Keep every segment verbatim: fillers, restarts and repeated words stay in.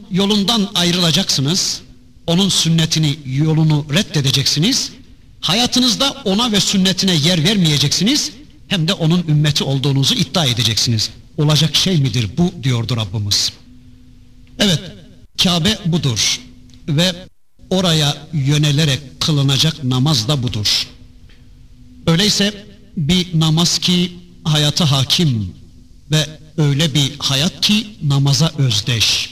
yolundan ayrılacaksınız, onun sünnetini, yolunu reddedeceksiniz, hayatınızda ona ve sünnetine yer vermeyeceksiniz, hem de onun ümmeti olduğunuzu iddia edeceksiniz. Olacak şey midir bu, diyordu Rabbimiz. Evet, Kabe budur ve oraya yönelerek kılınacak namaz da budur. Öyleyse bir namaz ki hayata hakim ve öyle bir hayat ki namaza özdeş.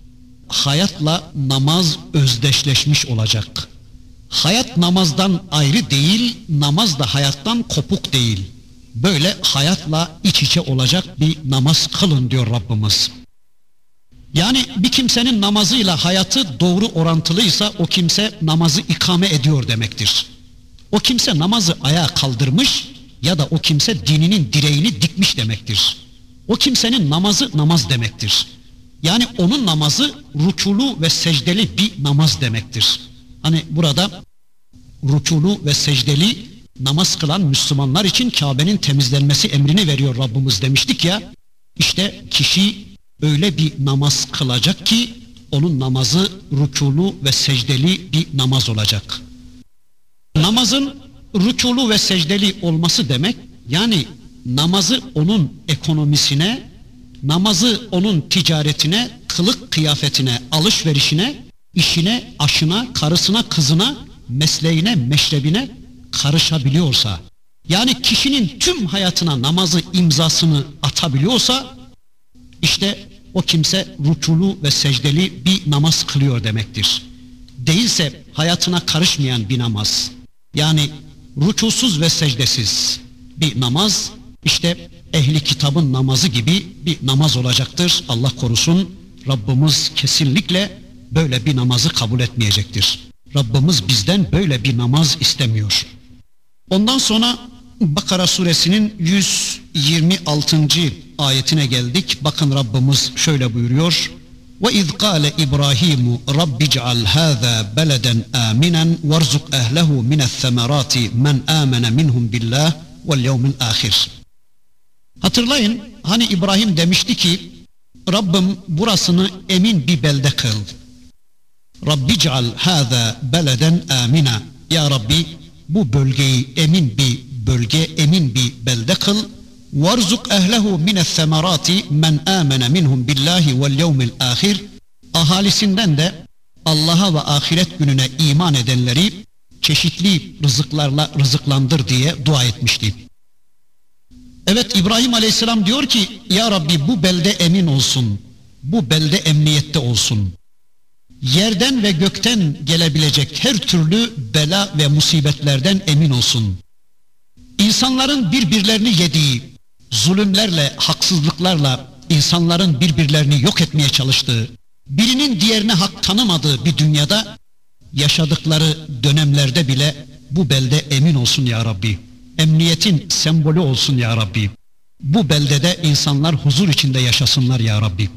Hayatla namaz özdeşleşmiş olacak. Hayat namazdan ayrı değil, namaz da hayattan kopuk değil. Böyle hayatla iç içe olacak bir namaz kılın diyor Rabbimiz. Yani bir kimsenin namazıyla hayatı doğru orantılıysa o kimse namazı ikame ediyor demektir. O kimse namazı ayağa kaldırmış ya da o kimse dininin direğini dikmiş demektir. O kimsenin namazı namaz demektir. Yani onun namazı rükûlu ve secdeli bir namaz demektir. Hani burada rükûlu ve secdeli namaz kılan Müslümanlar için Kabe'nin temizlenmesi emrini veriyor Rabbimiz demiştik ya. İşte kişi öyle bir namaz kılacak ki onun namazı rükûlu ve secdeli bir namaz olacak. Namazın rükûlu ve secdeli olması demek, yani namazı onun ekonomisine, namazı onun ticaretine, kılık kıyafetine, alışverişine, işine, aşına, karısına, kızına, mesleğine, meşrebine karışabiliyorsa, yani kişinin tüm hayatına namazı imzasını atabiliyorsa, işte o kimse rükûlu ve secdeli bir namaz kılıyor demektir. Değilse hayatına karışmayan bir namaz, yani rükûsuz ve secdesiz bir namaz, işte ehli kitabın namazı gibi bir namaz olacaktır. Allah korusun, Rabbimiz kesinlikle böyle bir namazı kabul etmeyecektir. Rabbimiz bizden böyle bir namaz istemiyor. Ondan sonra Bakara suresinin yüz yirmi altıncı ayetine geldik. Bakın Rabbimiz şöyle buyuruyor. وَاِذْ قَالَ إِبْرَاهِيمُ رَبِّ اجْعَلْ هَذَا بَلَدًا آمِنًا وَارْزُقْ أَهْلَهُ مِنَ الثَّمَرَاتِ مَنْ آمَنَ مِنْهُمْ بِاللّٰهِ وَالْيَوْمِ الْآخِرِ. Hatırlayın, hani İbrahim demişti ki, Rabbim burasını emin bir belde kıl. رَبِّ اجْعَلْ هَذَا بَلَدًا آمِنًا. Ya Rabbi, bu bölgeyi emin bir bölge, emin bir belde kıl. وَارْزُقْ أَهْلَهُ مِنَ الثَّمَرَاتِ مَنْ آمَنَ مِنْهُمْ بِاللّٰهِ وَالْيَوْمِ الْآخِرِ. Ahalisinden de Allah'a ve ahiret gününe iman edenleri çeşitli rızıklarla rızıklandır diye dua etmişti. Evet, İbrahim Aleyhisselam diyor ki, Ya Rabbi bu belde emin olsun, bu belde emniyette olsun. Yerden ve gökten gelebilecek her türlü bela ve musibetlerden emin olsun. İnsanların birbirlerini yediği, zulümlerle, haksızlıklarla insanların birbirlerini yok etmeye çalıştığı, birinin diğerine hak tanımadığı bir dünyada yaşadıkları dönemlerde bile bu belde emin olsun ya Rabbi. Emniyetin sembolü olsun ya Rabbi. Bu beldede insanlar huzur içinde yaşasınlar ya Rabbi.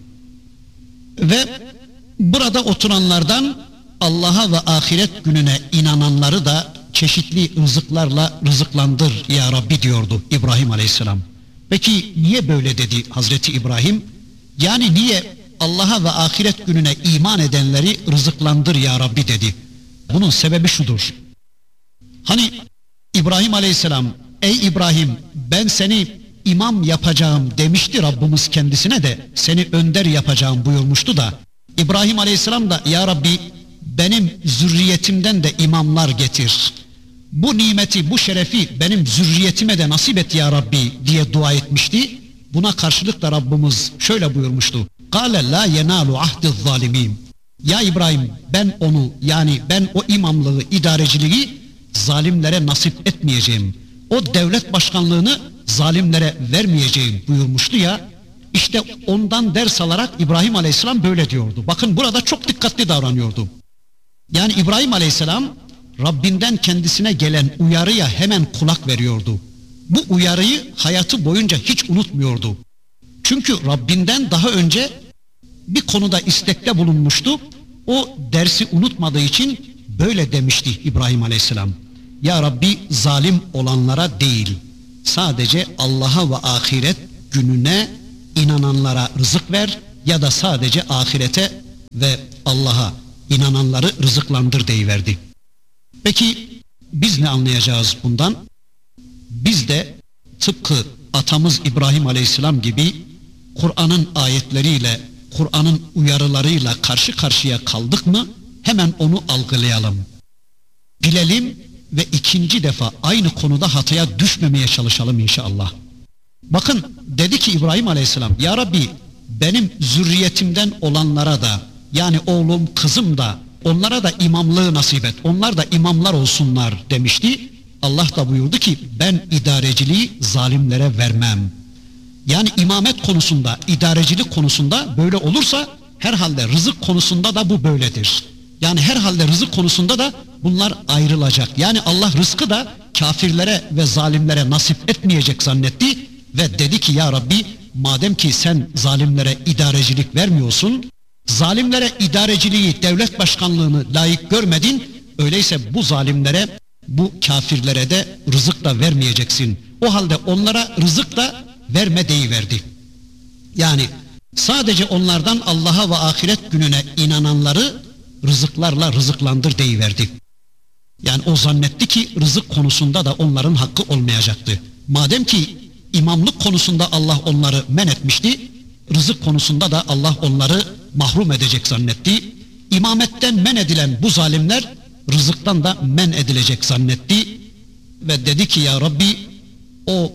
Ve burada oturanlardan Allah'a ve ahiret gününe inananları da çeşitli rızıklarla rızıklandır ya Rabbi diyordu İbrahim Aleyhisselam. Peki niye böyle dedi Hazreti İbrahim? Yani niye Allah'a ve ahiret gününe iman edenleri rızıklandır ya Rabbi dedi? Bunun sebebi şudur. Hani İbrahim Aleyhisselam, ey İbrahim ben seni imam yapacağım demişti Rabbimiz kendisine, de seni önder yapacağım buyurmuştu da, İbrahim Aleyhisselam da ya Rabbi benim zürriyetimden de imamlar getir. Bu nimeti, bu şerefi benim zürriyetime de nasip et ya Rabbi diye dua etmişti. Buna karşılık da Rabbimiz şöyle buyurmuştu. قَالَ لَا يَنَالُ عَهْدِ الظَّالِمِينَ. Ya İbrahim ben onu, yani ben o imamlığı, idareciliği zalimlere nasip etmeyeceğim. O devlet başkanlığını zalimlere vermeyeceğim buyurmuştu ya. İşte ondan ders alarak İbrahim Aleyhisselam böyle diyordu. Bakın burada çok dikkatli davranıyordu. Yani İbrahim Aleyhisselam Rabbinden kendisine gelen uyarıya hemen kulak veriyordu. Bu uyarıyı hayatı boyunca hiç unutmuyordu. Çünkü Rabbinden daha önce bir konuda istekte bulunmuştu. O dersi unutmadığı için böyle demişti İbrahim Aleyhisselam. Ya Rabbi zalim olanlara değil, sadece Allah'a ve ahiret gününe inananlara rızık ver ya da sadece ahirete ve Allah'a inananları rızıklandır deyiverdi. Peki biz ne anlayacağız bundan? Biz de tıpkı atamız İbrahim Aleyhisselam gibi Kur'an'ın ayetleriyle, Kur'an'ın uyarılarıyla karşı karşıya kaldık mı hemen onu algılayalım. Bilelim ve ikinci defa aynı konuda hataya düşmemeye çalışalım inşallah. Bakın dedi ki İbrahim Aleyhisselam, Ya Rabbi benim zürriyetimden olanlara da, yani oğlum kızım da, onlara da imamlığı nasip et, onlar da imamlar olsunlar demişti. Allah da buyurdu ki ben idareciliği zalimlere vermem. Yani imamet konusunda, idarecilik konusunda böyle olursa herhalde rızık konusunda da bu böyledir. Yani herhalde rızık konusunda da bunlar ayrılacak. Yani Allah rızkı da kafirlere ve zalimlere nasip etmeyecek zannetti ve dedi ki ya Rabbi madem ki sen zalimlere idarecilik vermiyorsun, zalimlere idareciliği, devlet başkanlığını layık görmedin, öyleyse bu zalimlere, bu kafirlere de rızık da vermeyeceksin. O halde onlara rızık da verme deyiverdi. Yani sadece onlardan Allah'a ve ahiret gününe inananları rızıklarla rızıklandır deyiverdi. Yani o zannetti ki rızık konusunda da onların hakkı olmayacaktı. Madem ki imamlık konusunda Allah onları men etmişti, rızık konusunda da Allah onları mahrum edecek zannetti. İmametten men edilen bu zalimler rızıktan da men edilecek zannetti ve dedi ki ya Rabbi o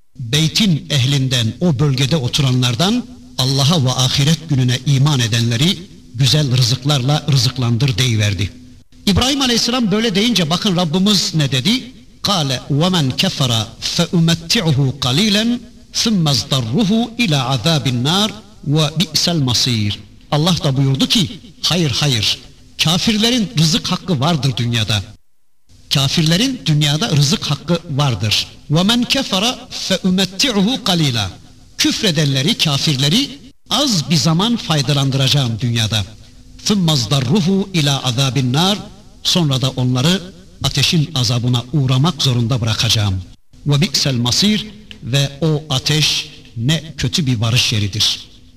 beytin ehlinden, o bölgede oturanlardan Allah'a ve ahiret gününe iman edenleri güzel rızıklarla rızıklandır deyiverdi. İbrahim Aleyhisselam böyle deyince bakın Rabbimiz ne dedi? قَالَ وَمَنْ كَفَرَ فَاُمَتِّعُهُ قَلِيلًا ثُمَّ ازْدَرُّهُ اِلَى عَذَابِ النَّارِ وَبِئْسَ الْمَصِيرِ. Allah da buyurdu ki hayır hayır, kafirlerin rızık hakkı vardır dünyada. Kafirlerin dünyada rızık hakkı vardır. وَمَنْ كَفَرَ فَاُمَتِّعُهُ قَلِيلًا. Küfredenleri, kafirleri az bir zaman faydalandıracağım dünyada. ثُمَّ ازْدَرُّهُ اِلَى عَذَابِ النَّارِ. Sonra da onları ateşin azabına uğramak zorunda bırakacağım. وَبِئْسَ الْمَصِيرِ. Ve o ateş ne kötü bir varış yeridir.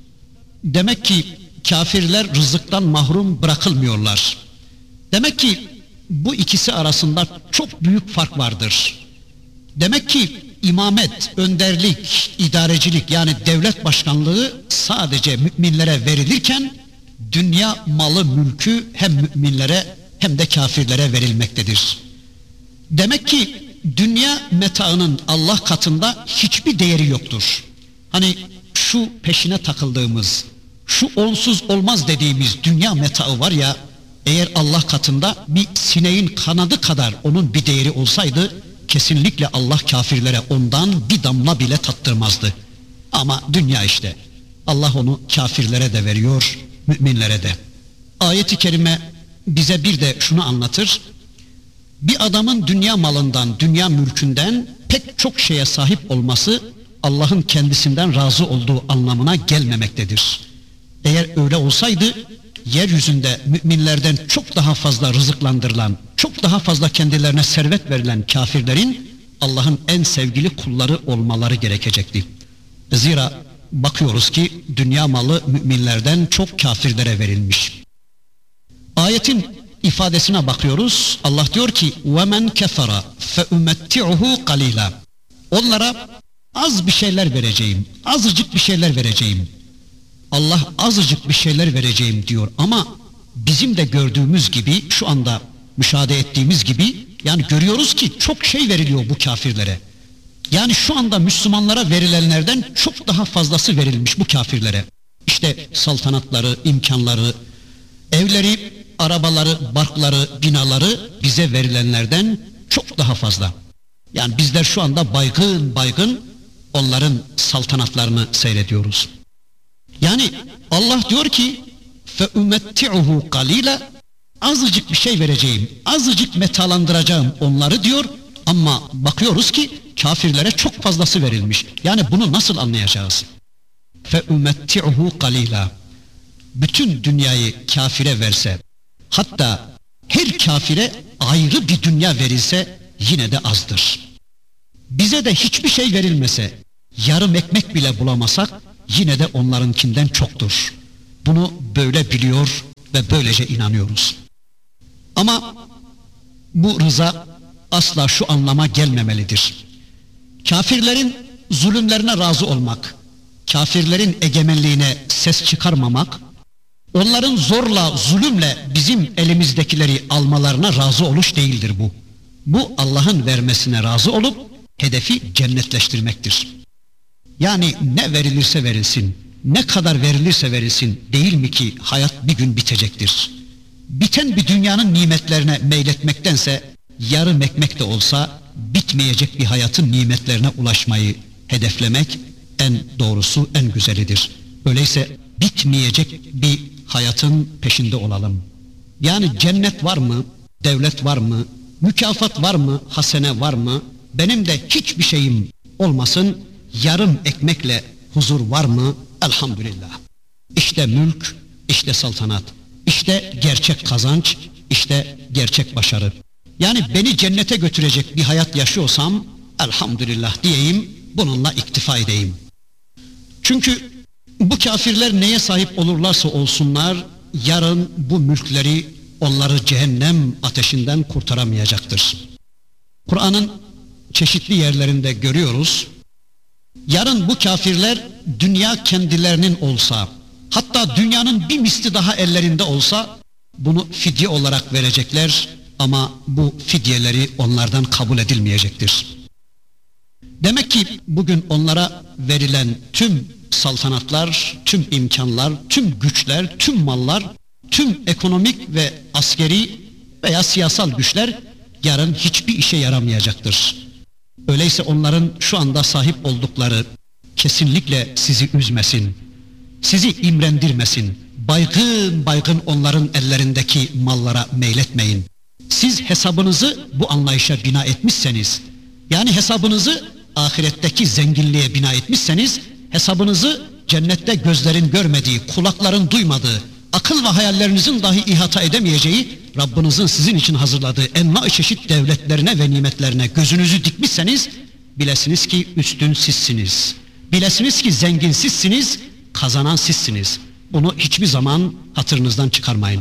Demek ki kafirler rızıktan mahrum bırakılmıyorlar. Demek ki bu ikisi arasında çok büyük fark vardır. Demek ki imamet, önderlik, idarecilik yani devlet başkanlığı sadece müminlere verilirken dünya malı mülkü hem müminlere hem de kafirlere verilmektedir. Demek ki dünya metaının Allah katında hiçbir değeri yoktur. Hani şu peşine takıldığımız, şu onsuz olmaz dediğimiz dünya metaı var ya, eğer Allah katında bir sineğin kanadı kadar onun bir değeri olsaydı, kesinlikle Allah kafirlere ondan bir damla bile tattırmazdı. Ama dünya işte, Allah onu kafirlere de veriyor, müminlere de. Ayet-i kerime bize bir de şunu anlatır. Bir adamın dünya malından, dünya mülkünden pek çok şeye sahip olması Allah'ın kendisinden razı olduğu anlamına gelmemektedir. Eğer öyle olsaydı, yeryüzünde müminlerden çok daha fazla rızıklandırılan, çok daha fazla kendilerine servet verilen kafirlerin Allah'ın en sevgili kulları olmaları gerekecekti. Zira bakıyoruz ki dünya malı müminlerden çok kafirlere verilmiş. Ayetin ifadesine bakıyoruz. Allah diyor ki وَمَنْ كَفَرَ فَاُمَتِّعُهُ قَلِيلًا. Onlara az bir şeyler vereceğim, azıcık bir şeyler vereceğim. Allah azıcık bir şeyler vereceğim diyor ama bizim de gördüğümüz gibi, şu anda müşahede ettiğimiz gibi, yani görüyoruz ki çok şey veriliyor bu kafirlere. Yani şu anda Müslümanlara verilenlerden çok daha fazlası verilmiş bu kafirlere. İşte saltanatları, imkanları, evleri, arabaları, barkları, binaları bize verilenlerden çok daha fazla. Yani bizler şu anda baygın baygın onların saltanatlarını seyrediyoruz. Yani Allah diyor ki فَاُمَتِّعُهُ قَلِيلًا. Azıcık bir şey vereceğim, azıcık metalandıracağım onları diyor ama bakıyoruz ki kafirlere çok fazlası verilmiş. Yani bunu nasıl anlayacağız? فَاُمَتِّعُهُ قَلِيلًا. Bütün dünyayı kafire verse, hatta her kafire ayrı bir dünya verilse yine de azdır. Bize de hiçbir şey verilmese, yarım ekmek bile bulamasak yine de onlarınkinden çoktur. Bunu böyle biliyor ve böylece inanıyoruz. Ama bu rıza asla şu anlama gelmemelidir. Kafirlerin zulümlerine razı olmak, kafirlerin egemenliğine ses çıkarmamak, onların zorla, zulümle bizim elimizdekileri almalarına razı oluş değildir bu. Bu Allah'ın vermesine razı olup hedefi cennetleştirmektir. Yani ne verilirse verilsin, ne kadar verilirse verilsin, değil mi ki hayat bir gün bitecektir. Biten bir dünyanın nimetlerine meyletmektense yarım ekmek de olsa bitmeyecek bir hayatın nimetlerine ulaşmayı hedeflemek en doğrusu, en güzelidir. Öyleyse bitmeyecek bir hayatın peşinde olalım. Yani cennet var mı, devlet var mı, mükafat var mı, hasene var mı, benim de hiçbir şeyim olmasın, yarım ekmekle huzur var mı? Elhamdülillah. İşte mülk, işte saltanat, işte gerçek kazanç, işte gerçek başarı. Yani beni cennete götürecek bir hayat yaşıyorsam elhamdülillah diyeyim, bununla iktifa edeyim. Çünkü bu kafirler neye sahip olurlarsa olsunlar, yarın bu mülkleri onları cehennem ateşinden kurtaramayacaktır. Kur'an'ın çeşitli yerlerinde görüyoruz. Yarın bu kafirler dünya kendilerinin olsa, hatta dünyanın bir misli daha ellerinde olsa bunu fidye olarak verecekler ama bu fidyeleri onlardan kabul edilmeyecektir. Demek ki bugün onlara verilen tüm saltanatlar, tüm imkanlar, tüm güçler, tüm mallar, tüm ekonomik ve askeri veya siyasal güçler yarın hiçbir işe yaramayacaktır. Öyleyse onların şu anda sahip oldukları kesinlikle sizi üzmesin, sizi imrendirmesin. Baygın baygın onların ellerindeki mallara meyletmeyin. Siz hesabınızı bu anlayışa bina etmişseniz, yani hesabınızı ahiretteki zenginliğe bina etmişseniz, hesabınızı cennette gözlerin görmediği, kulakların duymadığı, akıl ve hayallerinizin dahi ihata edemeyeceği Rabbinizin sizin için hazırladığı enva-i çeşit devletlerine ve nimetlerine gözünüzü dikmişseniz, bilesiniz ki üstün sizsiniz. Bilesiniz ki zengin sizsiniz, kazanan sizsiniz. Bunu hiçbir zaman hatırınızdan çıkarmayın.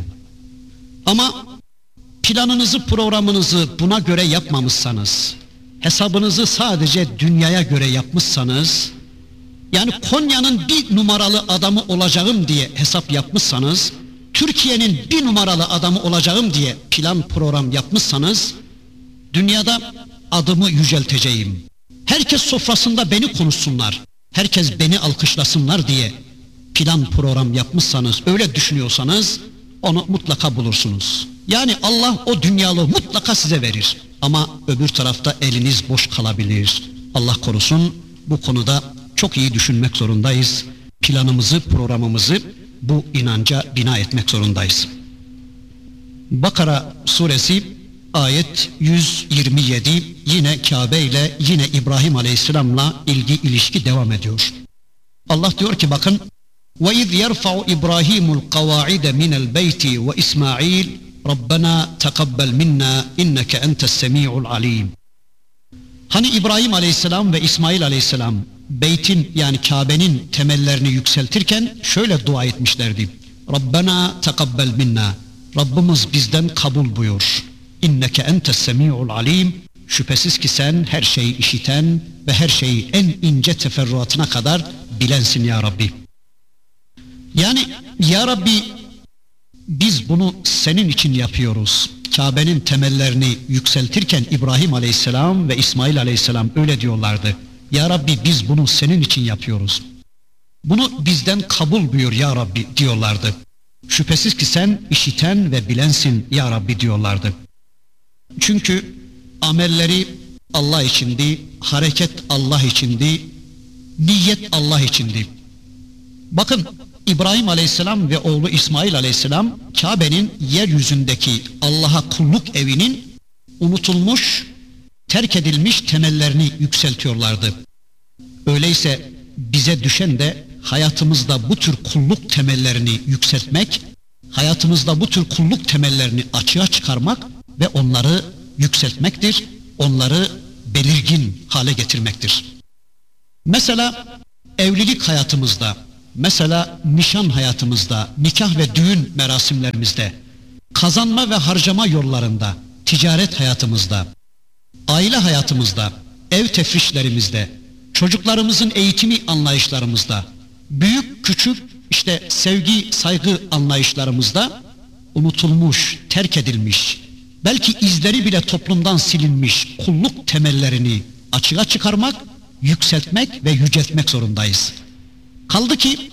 Ama planınızı, programınızı buna göre yapmamışsanız, hesabınızı sadece dünyaya göre yapmışsanız, yani Konya'nın bir numaralı adamı olacağım diye hesap yapmışsanız, Türkiye'nin bir numaralı adamı olacağım diye plan program yapmışsanız, dünyada adımı yücelteceğim, herkes sofrasında beni konuşsunlar, herkes beni alkışlasınlar diye plan program yapmışsanız, öyle düşünüyorsanız onu mutlaka bulursunuz. Yani Allah o dünyalığı mutlaka size verir. Ama öbür tarafta eliniz boş kalabilir. Allah korusun, bu konuda çok iyi düşünmek zorundayız. Planımızı, programımızı bu inanca bina etmek zorundayız. Bakara suresi ayet yüz yirmi yedi yine Kabe ile, yine İbrahim Aleyhisselam'la ilgi ilişki devam ediyor. Allah diyor ki bakın, وَاِذْ يَرْفَعُ إِبْرَاهِيمُ الْقَوَاعِدَ مِنَ الْبَيْتِ وَإِسْمَاعِيلُ Rabbena tekabbel minna inneke entes semi'ul alim. Hani İbrahim Aleyhisselam ve İsmail Aleyhisselam beytin, yani Kabe'nin temellerini yükseltirken şöyle dua etmişlerdi. Rabbena tekabbel minna. Rabbimiz bizden kabul buyur. İnneke entes semi'ul alim. Şüphesiz ki sen her şeyi işiten ve her şeyi en ince teferruatına kadar bilensin ya Rabbi. Yani ya Rabbi, biz bunu senin için yapıyoruz. Kabe'nin temellerini yükseltirken İbrahim Aleyhisselam ve İsmail Aleyhisselam öyle diyorlardı. Ya Rabbi, biz bunu senin için yapıyoruz. Bunu bizden kabul buyur ya Rabbi diyorlardı. Şüphesiz ki sen işiten ve bilensin ya Rabbi diyorlardı. Çünkü amelleri Allah içindi, hareket Allah içindi, niyet Allah içindi. Bakın, İbrahim Aleyhisselam ve oğlu İsmail Aleyhisselam Kabe'nin yeryüzündeki Allah'a kulluk evinin unutulmuş, terk edilmiş temellerini yükseltiyorlardı. Öyleyse bize düşen de hayatımızda bu tür kulluk temellerini yükseltmek, hayatımızda bu tür kulluk temellerini açığa çıkarmak ve onları yükseltmektir, onları belirgin hale getirmektir. Mesela evlilik hayatımızda, Mesela nişan hayatımızda, nikah ve düğün merasimlerimizde, kazanma ve harcama yollarında, ticaret hayatımızda, aile hayatımızda, ev tefrişlerimizde, çocuklarımızın eğitimi anlayışlarımızda, büyük küçük işte sevgi, saygı anlayışlarımızda unutulmuş, terk edilmiş, belki izleri bile toplumdan silinmiş kulluk temellerini açığa çıkarmak, yükseltmek ve yüceltmek zorundayız. Kaldı ki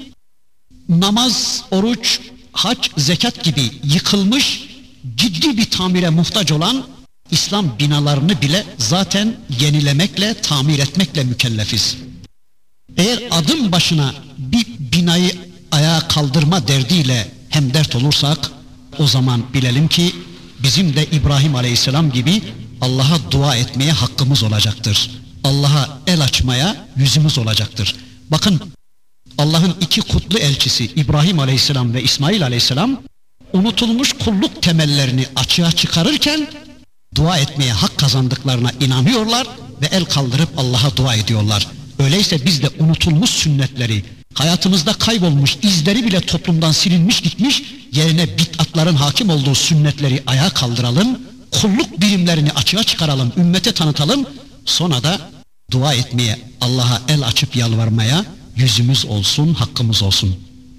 namaz, oruç, hac, zekat gibi yıkılmış, ciddi bir tamire muhtaç olan İslam binalarını bile zaten yenilemekle, tamir etmekle mükellefiz. Eğer adım başına bir binayı ayağa kaldırma derdiyle hemdert olursak, o zaman bilelim ki bizim de İbrahim Aleyhisselam gibi Allah'a dua etmeye hakkımız olacaktır. Allah'a el açmaya yüzümüz olacaktır. Bakın, Allah'ın iki kutlu elçisi İbrahim Aleyhisselam ve İsmail Aleyhisselam unutulmuş kulluk temellerini açığa çıkarırken dua etmeye hak kazandıklarına inanıyorlar ve el kaldırıp Allah'a dua ediyorlar. Öyleyse biz de unutulmuş sünnetleri, hayatımızda kaybolmuş izleri bile toplumdan silinmiş gitmiş, yerine bid'atların hakim olduğu sünnetleri ayağa kaldıralım, kulluk birimlerini açığa çıkaralım, ümmete tanıtalım, sonra da dua etmeye, Allah'a el açıp yalvarmaya yüzümüz olsun, hakkımız olsun.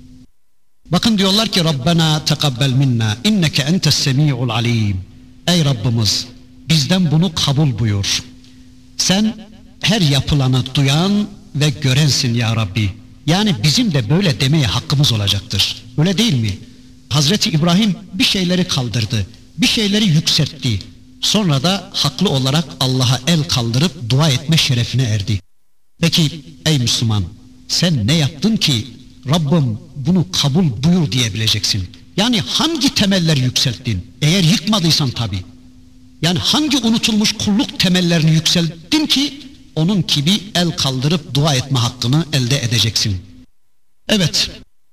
Bakın diyorlar ki Rabbena tekabbel minna inneke entes semi'ul alim. Ey Rabbimiz, bizden bunu kabul buyur. Sen her yapılanı duyan ve görensin ya Rabbi. Yani bizim de böyle demeye hakkımız olacaktır. Öyle değil mi? Hazreti İbrahim bir şeyleri kaldırdı, bir şeyleri yükseltti. Sonra da haklı olarak Allah'a el kaldırıp dua etme şerefine erdi. Peki ey Müslüman, sen ne yaptın ki Rabbim bunu kabul buyur diyebileceksin? Yani hangi temeller yükselttin? Eğer yıkmadıysan tabii. Yani hangi unutulmuş kulluk temellerini yükselttin ki onun gibi el kaldırıp dua etme hakkını elde edeceksin? Evet,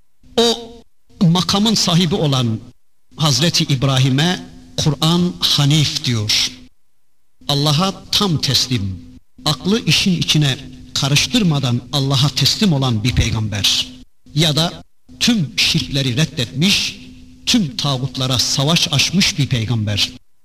o makamın sahibi olan Hazreti İbrahim'e Kur'an Hanif diyor. Allah'a tam teslim, aklı işin içine karıştırmadan Allah'a teslim olan bir peygamber. Ya da tüm şirkleri reddetmiş, tüm tağutlara savaş açmış bir peygamber.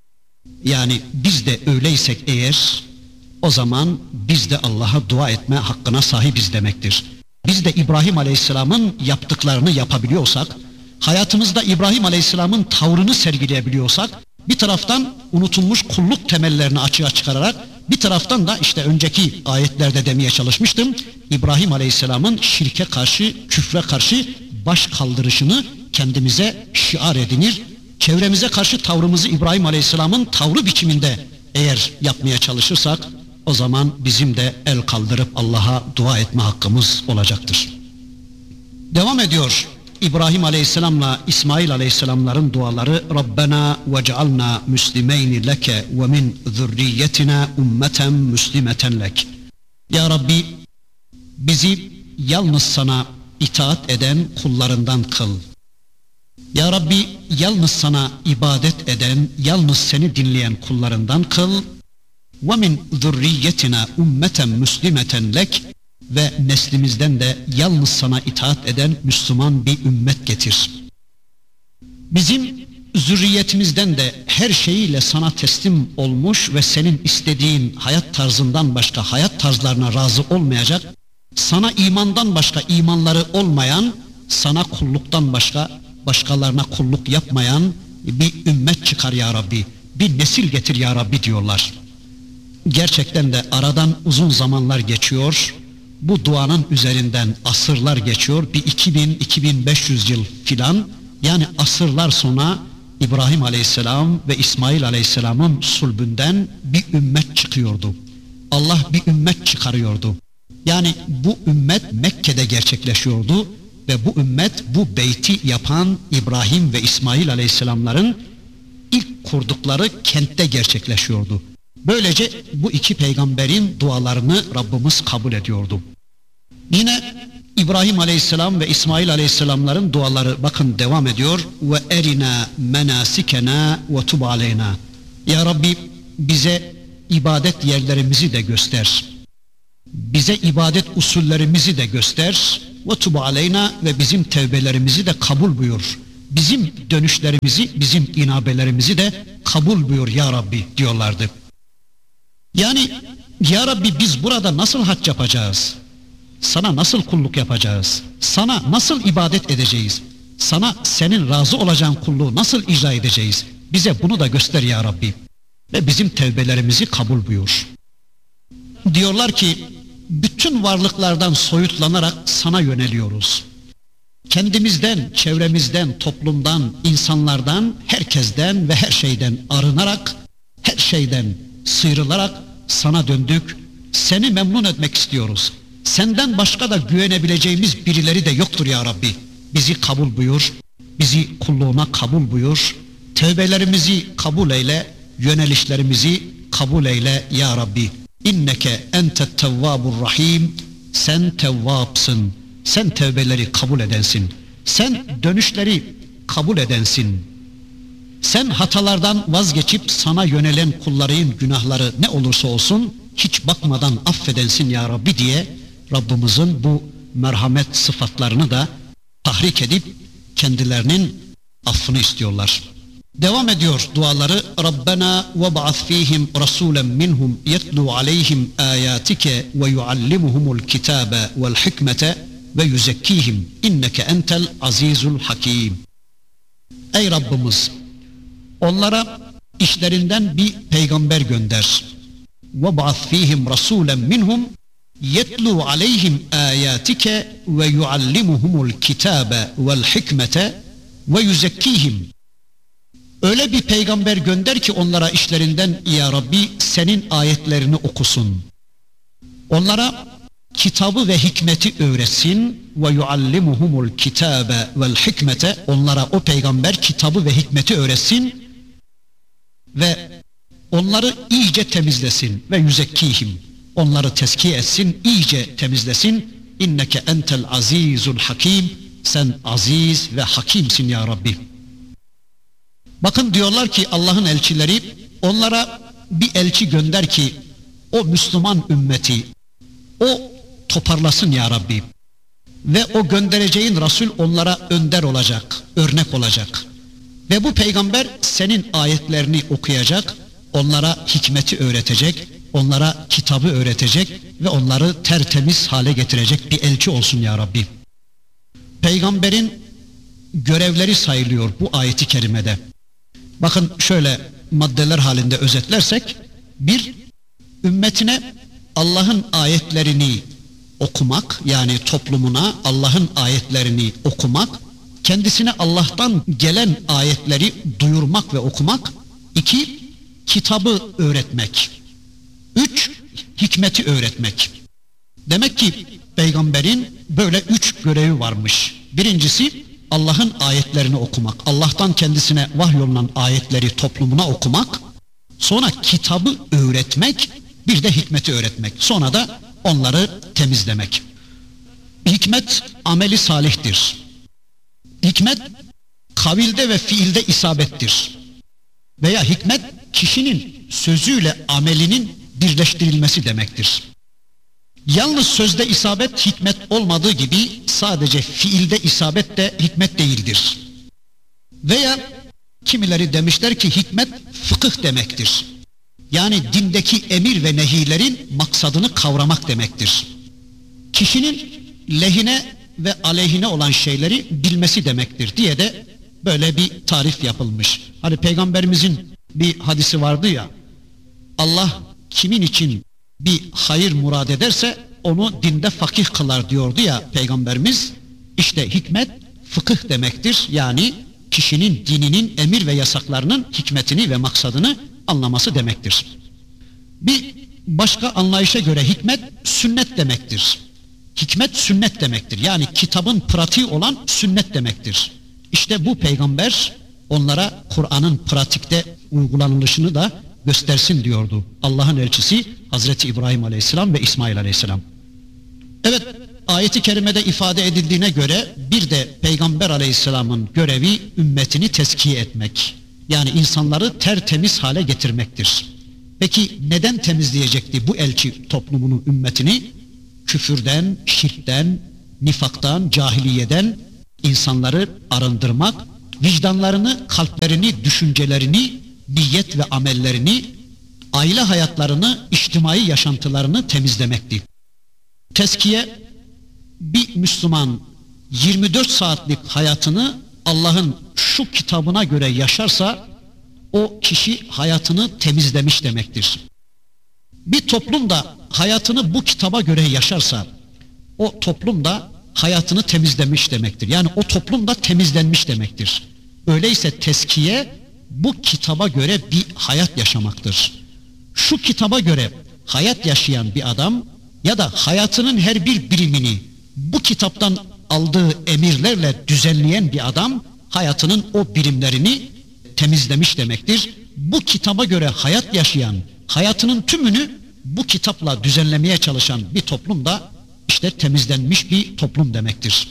Yani biz de öyleysek eğer, o zaman biz de Allah'a dua etme hakkına sahibiz demektir. Biz de İbrahim Aleyhisselam'ın yaptıklarını yapabiliyorsak, hayatımızda İbrahim Aleyhisselam'ın tavrını sergileyebiliyorsak, bir taraftan unutulmuş kulluk temellerini açığa çıkararak, bir taraftan da işte önceki ayetlerde demeye çalışmıştım, İbrahim Aleyhisselam'ın şirke karşı, küfre karşı baş kaldırışını kendimize şiar edinir, çevremize karşı tavrımızı İbrahim Aleyhisselam'ın tavrı biçiminde eğer yapmaya çalışırsak, o zaman bizim de el kaldırıp Allah'a dua etme hakkımız olacaktır. Devam ediyor İbrahim Aleyhisselam'la İsmail Aleyhisselam'ların duaları. Rabbena vec'alna müslimeyni leke ve min zürriyetina ummeten müslimeten lek. Ya Rabbi, bizi yalnız sana itaat eden kullarından kıl. Ya Rabbi, yalnız sana ibadet eden, yalnız seni dinleyen kullarından kıl. وَمِنْ ذُرِّيَّتِنَا اُمَّةً مُسْلِمَةً lek ve neslimizden de yalnız sana itaat eden Müslüman bir ümmet getir. Bizim zürriyetimizden de her şeyiyle sana teslim olmuş ve senin istediğin hayat tarzından başka hayat tarzlarına razı olmayacak, sana imandan başka imanları olmayan, sana kulluktan başka başkalarına kulluk yapmayan bir ümmet çıkar ya Rabbi, bir nesil getir ya Rabbi diyorlar. Gerçekten de aradan uzun zamanlar geçiyor, bu duanın üzerinden asırlar geçiyor, bir iki bin iki bin beş yüz yıl filan, yani asırlar sonra İbrahim Aleyhisselam ve İsmail Aleyhisselam'ın sulbünden bir ümmet çıkıyordu. Allah bir ümmet çıkarıyordu. Yani bu ümmet Mekke'de gerçekleşiyordu ve bu ümmet bu beyti yapan İbrahim ve İsmail Aleyhisselamların ilk kurdukları kentte gerçekleşiyordu. Böylece bu iki peygamberin dualarını Rabbimiz kabul ediyordu. Yine İbrahim Aleyhisselam ve İsmail Aleyhisselamların duaları bakın devam ediyor. Ve erina menasikena ve tub aleyna. Ya Rabbi, bize ibadet yerlerimizi de göster. Bize ibadet usullerimizi de göster ve tub aleyna ve bizim tevbelerimizi de kabul buyur. Bizim dönüşlerimizi, bizim inabelerimizi de kabul buyur ya Rabbi diyorlardı. Yani ya Rabbi biz burada nasıl hac yapacağız? Sana nasıl kulluk yapacağız? Sana nasıl ibadet edeceğiz? Sana senin razı olacağın kulluğu nasıl icra edeceğiz? Bize bunu da göster ya Rabbi. Ve bizim tevbelerimizi kabul buyur. Diyorlar ki bütün varlıklardan soyutlanarak sana yöneliyoruz. Kendimizden, çevremizden, toplumdan, insanlardan, herkesten ve her şeyden arınarak, her şeyden sıyrılarak sana döndük. Seni memnun etmek istiyoruz. Senden başka da güvenebileceğimiz birileri de yoktur ya Rabbi. Bizi kabul buyur, bizi kulluğuna kabul buyur. Tevbelerimizi kabul eyle, yönelişlerimizi kabul eyle ya Rabbi. İnneke entet tevvabur rahim. Sen tevvapsın. Sen tevbeleri kabul edensin. Sen dönüşleri kabul edensin. Sen hatalardan vazgeçip sana yönelen kulların günahları ne olursa olsun hiç bakmadan affedensin ya Rabbi diye Rabbimizin bu merhamet sıfatlarını da tahrik edip kendilerinin affını istiyorlar. Devam ediyor duaları. Rabbena ve ba'ath fihim rasulen minhum yetlu aleyhim ayatike ve yuallimuhumul kitabe vel hikmete ve yüzekkihim inneke entel azizul hakim. Ey Rabbimiz, onlara işlerinden bir peygamber gönder. Ve ba'ath fihim rasulen minhum yetlu aleyhim ayatike ve yuallimuhumul kitabe vel hikmete ve yüzekkihim. Öyle bir peygamber gönder ki onlara işlerinden ya Rabbi senin ayetlerini okusun. Onlara kitabı ve hikmeti öğretsin. Ve yuallimuhumul kitabe vel hikmete. Onlara o peygamber kitabı ve hikmeti öğretsin ve onları iyice temizlesin ve yüzekkihim. Onları tezkiye etsin, iyice temizlesin. İnneke entel azizul hakim. Sen aziz ve hakimsin ya Rabbi. Bakın diyorlar ki Allah'ın elçileri onlara bir elçi gönder ki o Müslüman ümmeti o toparlasın ya Rabbi. Ve o göndereceğin Resul onlara önder olacak, örnek olacak. Ve bu peygamber senin ayetlerini okuyacak, onlara hikmeti öğretecek, onlara kitabı öğretecek ve onları tertemiz hale getirecek bir elçi olsun ya Rabbi. Peygamberin görevleri sayılıyor bu ayeti kerimede. Bakın şöyle maddeler halinde özetlersek, bir, ümmetine Allah'ın ayetlerini okumak, yani toplumuna Allah'ın ayetlerini okumak, kendisine Allah'tan gelen ayetleri duyurmak ve okumak. İki, kitabı öğretmek. Üç, hikmeti öğretmek. Demek ki peygamberin böyle üç görevi varmış. Birincisi Allah'ın ayetlerini okumak, Allah'tan kendisine vahyolunan ayetleri toplumuna okumak, sonra kitabı öğretmek, bir de hikmeti öğretmek, sonra da onları temizlemek. Hikmet ameli salihtir. Hikmet kavilde ve fiilde isabettir. Veya hikmet kişinin sözüyle amelinin birleştirilmesi demektir. Yalnız sözde isabet hikmet olmadığı gibi sadece fiilde isabet de hikmet değildir. Veya kimileri demişler ki hikmet fıkıh demektir. Yani dindeki emir ve nehilerin maksadını kavramak demektir. Kişinin lehine ve aleyhine olan şeyleri bilmesi demektir diye de böyle bir tarif yapılmış. Hani Peygamberimizin bir hadisi vardı ya, Allah kimin için bir hayır murad ederse onu dinde fakih kılar diyordu ya Peygamberimiz. İşte hikmet fıkıh demektir. Yani kişinin dininin emir ve yasaklarının hikmetini ve maksadını anlaması demektir. Bir başka anlayışa göre hikmet sünnet demektir. Hikmet sünnet demektir. Yani kitabın pratiği olan sünnet demektir. İşte bu peygamber onlara Kur'an'ın pratikte uygulanılışını da göstersin diyordu Allah'ın elçisi Hazreti İbrahim Aleyhisselam ve İsmail Aleyhisselam. Evet, ayeti kerimede ifade edildiğine göre bir de Peygamber Aleyhisselam'ın görevi ümmetini tezkiye etmek. Yani insanları tertemiz hale getirmektir. Peki neden temizleyecekti bu elçi toplumunu, ümmetini? Küfürden, şirkten, nifaktan, cahiliyeden insanları arındırmak, vicdanlarını, kalplerini, düşüncelerini, niyet ve amellerini, aile hayatlarını, içtimai yaşantılarını temizlemekti. Tezkiye, bir Müslüman yirmi dört saatlik hayatını Allah'ın şu kitabına göre yaşarsa o kişi hayatını temizlemiş demektir. Bir toplum da hayatını bu kitaba göre yaşarsa o toplum da hayatını temizlemiş demektir. Yani o toplum da temizlenmiş demektir. Öyleyse tezkiye bu kitaba göre bir hayat yaşamaktır. Şu kitaba göre hayat yaşayan bir adam ya da hayatının her bir birimini bu kitaptan aldığı emirlerle düzenleyen bir adam hayatının o birimlerini temizlemiş demektir. Bu kitaba göre hayat yaşayan, hayatının tümünü bu kitapla düzenlemeye çalışan bir toplum da işte temizlenmiş bir toplum demektir.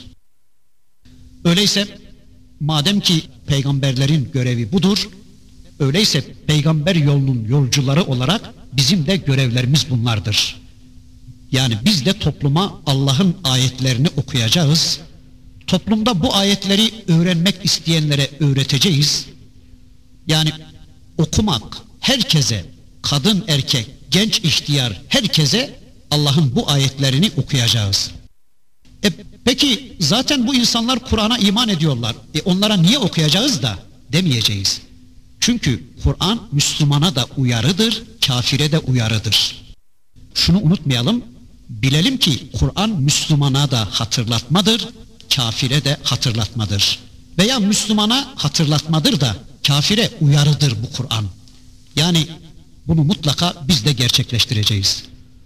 Öyleyse madem ki peygamberlerin görevi budur, öyleyse peygamber yolunun yolcuları olarak bizim de görevlerimiz bunlardır. Yani biz de topluma Allah'ın ayetlerini okuyacağız. Toplumda bu ayetleri öğrenmek isteyenlere öğreteceğiz. Yani okumak herkese, kadın erkek, genç ihtiyar herkese Allah'ın bu ayetlerini okuyacağız. E, peki zaten bu insanlar Kur'an'a iman ediyorlar. E, onlara niye okuyacağız da demeyeceğiz. Çünkü Kur'an Müslümana da uyarıdır, kafire de uyarıdır. Şunu unutmayalım, bilelim ki Kur'an Müslümana da hatırlatmadır, kafire de hatırlatmadır. Veya Müslümana hatırlatmadır da kafire uyarıdır bu Kur'an. Yani bunu mutlaka biz de gerçekleştireceğiz.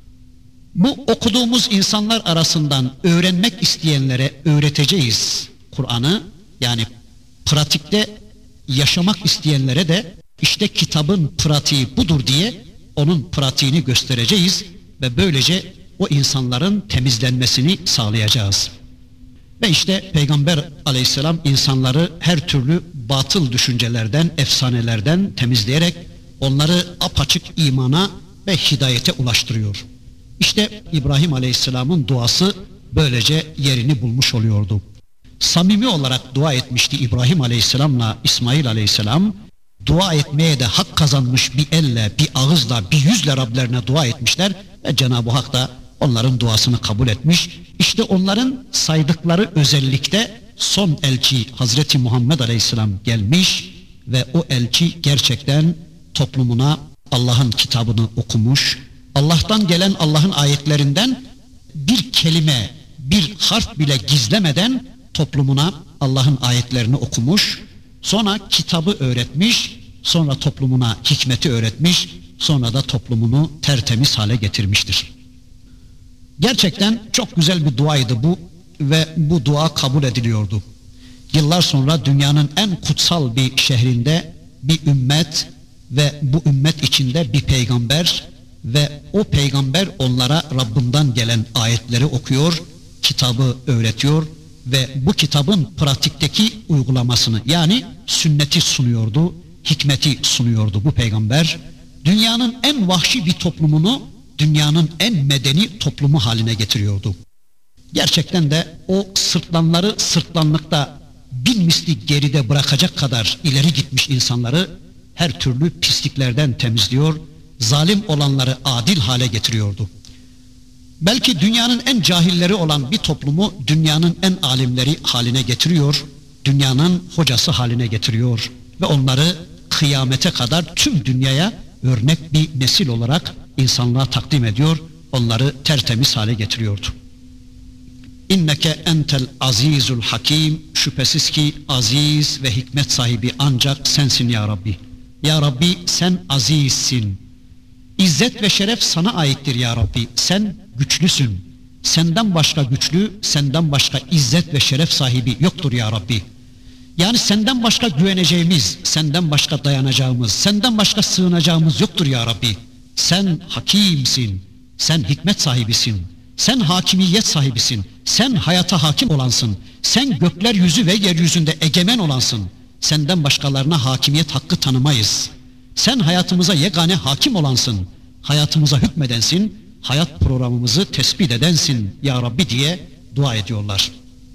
Bu okuduğumuz insanlar arasından öğrenmek isteyenlere öğreteceğiz Kur'an'ı. Yani pratikte yaşamak isteyenlere de işte kitabın pratiği budur diye onun pratiğini göstereceğiz ve böylece o insanların temizlenmesini sağlayacağız. Ve işte Peygamber aleyhisselam insanları her türlü batıl düşüncelerden, efsanelerden temizleyerek onları apaçık imana ve hidayete ulaştırıyor. İşte İbrahim aleyhisselamın duası böylece yerini bulmuş oluyordu. Samimi olarak dua etmişti İbrahim aleyhisselamla İsmail aleyhisselam. Dua etmeye de hak kazanmış bir elle, bir ağızla, bir yüzle Rablerine dua etmişler ve Cenab-ı Hak da onların duasını kabul etmiş. İşte onların saydıkları özellikte son elçi Hazreti Muhammed aleyhisselam gelmiş ve o elçi gerçekten toplumuna Allah'ın kitabını okumuş, Allah'tan gelen Allah'ın ayetlerinden bir kelime, bir harf bile gizlemeden toplumuna Allah'ın ayetlerini okumuş, sonra kitabı öğretmiş, sonra toplumuna hikmeti öğretmiş, sonra da toplumunu tertemiz hale getirmiştir. Gerçekten çok güzel bir duaydı bu ve bu dua kabul ediliyordu. Yıllar sonra dünyanın en kutsal bir şehrinde bir ümmet ve bu ümmet içinde bir peygamber ve o peygamber onlara Rabbinden gelen ayetleri okuyor, kitabı öğretiyor ve bu kitabın pratikteki uygulamasını yani sünneti sunuyordu, hikmeti sunuyordu bu peygamber. Dünyanın en vahşi bir toplumunu dünyanın en medeni toplumu haline getiriyordu. Gerçekten de o sırtlanları sırtlanlıkta bin misli geride bırakacak kadar ileri gitmiş insanları her türlü pisliklerden temizliyor, zalim olanları adil hale getiriyordu. Belki dünyanın en cahilleri olan bir toplumu dünyanın en alimleri haline getiriyor, dünyanın hocası haline getiriyor ve onları kıyamete kadar tüm dünyaya örnek bir nesil olarak insanlığa takdim ediyor, onları tertemiz hale getiriyordu. İnneke entel azizul hakim, şüphesiz ki aziz ve hikmet sahibi ancak sensin ya Rabbi. Ya Rabbi sen azizsin. İzzet ve şeref sana aittir ya Rabbi. Sen güçlüsün. Senden başka güçlü, senden başka izzet ve şeref sahibi yoktur ya Rabbi. Yani senden başka güveneceğimiz, senden başka dayanacağımız, senden başka sığınacağımız yoktur ya Rabbi. Sen hakimsin, sen hikmet sahibisin, sen hakimiyet sahibisin, sen hayata hakim olansın, sen gökler yüzü ve yeryüzünde egemen olansın. Senden başkalarına hakimiyet hakkı tanımayız. Sen hayatımıza yegane hakim olansın, hayatımıza hükmedensin, hayat programımızı tespit edensin ya Rabbi diye dua ediyorlar.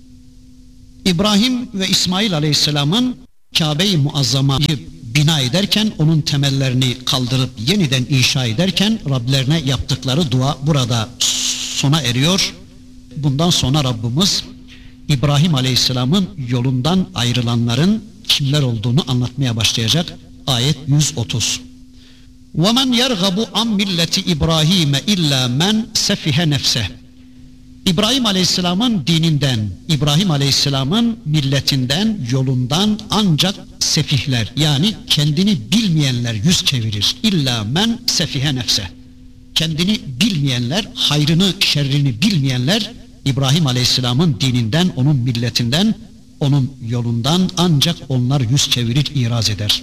İbrahim ve İsmail Aleyhisselam'ın Kabe-i Muazzama'yı bina ederken, onun temellerini kaldırıp yeniden inşa ederken Rablerine yaptıkları dua burada sona eriyor. Bundan sonra Rabbimiz İbrahim Aleyhisselam'ın yolundan ayrılanların kimler olduğunu anlatmaya başlayacak. Ayet yüz otuz. وَمَنْ يَرْغَبُ عَنْ مِلَّةِ İbrahim illa men sefihe nefseh. İbrahim Aleyhisselam'ın dininden, İbrahim Aleyhisselam'ın milletinden, yolundan ancak sefihler, yani kendini bilmeyenler yüz çevirir. İlla men sefihe nefseh. Kendini bilmeyenler, hayrını, şerrini bilmeyenler İbrahim Aleyhisselam'ın dininden, onun milletinden, onun yolundan ancak onlar yüz çevirir, iraz eder.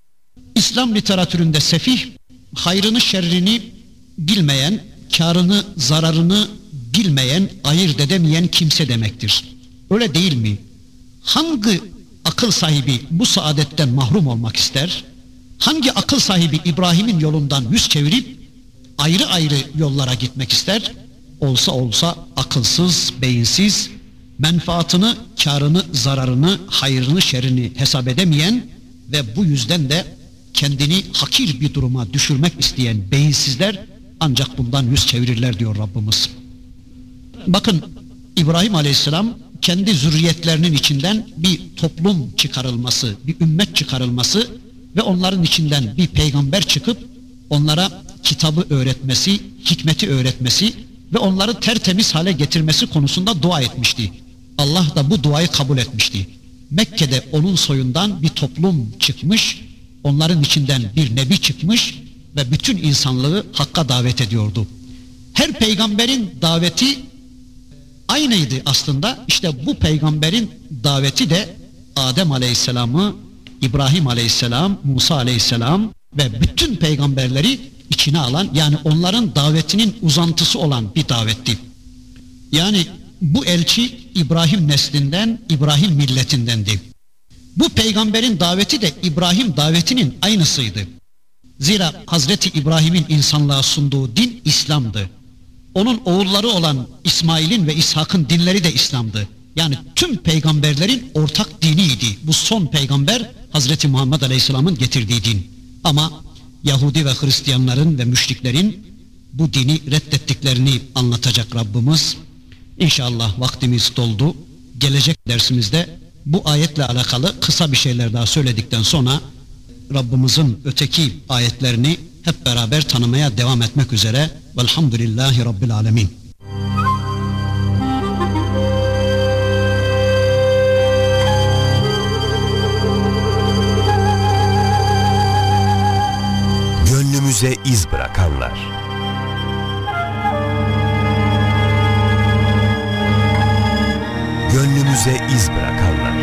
İslam literatüründe sefih, hayrını, şerrini bilmeyen, kârını, zararını bilmeyen, ayırt edemeyen kimse demektir. Öyle değil mi? Hangi akıl sahibi bu saadetten mahrum olmak ister? Hangi akıl sahibi İbrahim'in yolundan yüz çevirip ayrı ayrı yollara gitmek ister? Olsa olsa akılsız, beyinsiz, menfaatını, kârını, zararını, hayrını, şerrini hesap edemeyen ve bu yüzden de kendini hakir bir duruma düşürmek isteyen beyinsizler ancak bundan yüz çevirirler diyor Rabbimiz. Bakın, İbrahim Aleyhisselam kendi zürriyetlerinin içinden bir toplum çıkarılması, bir ümmet çıkarılması ve onların içinden bir peygamber çıkıp onlara kitabı öğretmesi, hikmeti öğretmesi ve onları tertemiz hale getirmesi konusunda dua etmişti. Allah da bu duayı kabul etmişti. Mekke'de onun soyundan bir toplum çıkmış, onların içinden bir nebi çıkmış ve bütün insanlığı hakka davet ediyordu. Her peygamberin daveti aynıydı aslında. İşte bu peygamberin daveti de Adem Aleyhisselam'ı, İbrahim Aleyhisselam, Musa Aleyhisselam ve bütün peygamberleri içine alan, yani onların davetinin uzantısı olan bir davetti. Yani bu elçi İbrahim neslinden, İbrahim milletindendi. Bu peygamberin daveti de İbrahim davetinin aynısıydı. Zira Hazreti İbrahim'in insanlığa sunduğu din İslam'dı. Onun oğulları olan İsmail'in ve İshak'ın dinleri de İslam'dı. Yani tüm peygamberlerin ortak diniydi. Bu son peygamber Hazreti Muhammed Aleyhisselam'ın getirdiği din. Ama Yahudi ve Hristiyanların ve müşriklerin bu dini reddettiklerini anlatacak Rabbimiz. İnşallah vaktimiz doldu. Gelecek dersimizde bu ayetle alakalı kısa bir şeyler daha söyledikten sonra Rabbimizin öteki ayetlerini hep beraber tanımaya devam etmek üzere. Velhamdülillahi Rabbil Alemin. Gönlümüze iz bırakanlar. Gönlümüze iz bırakanlar.